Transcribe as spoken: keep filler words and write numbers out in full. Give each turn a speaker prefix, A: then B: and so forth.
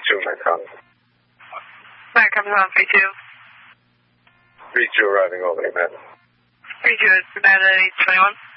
A: two, Matt Collins.
B: Matt comes on, three two.
A: three two arriving Albany, Matt.
B: three two is Nevada eight twenty-one.